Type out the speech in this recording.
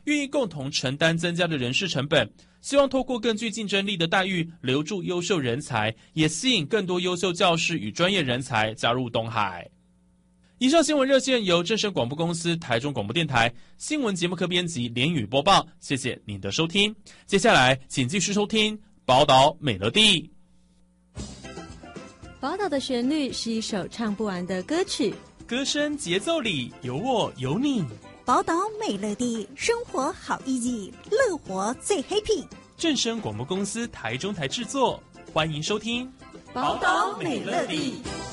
愿意共同承担增加的人事成本，希望透过更具竞争力的待遇留住优秀人才，也吸引更多优秀教师与专业人才加入东海。以上新闻热线由正声广播公司台中广播电台新闻节目科编辑连宇播报，谢谢您的收听。接下来请继续收听宝岛美乐蒂。 宝岛的旋律是一首唱不完的歌曲， 歌声节奏里有我有你。 宝岛美乐蒂，生活好easy，乐活最 happy。 正声广播公司台中台制作，欢迎收听宝岛美乐蒂。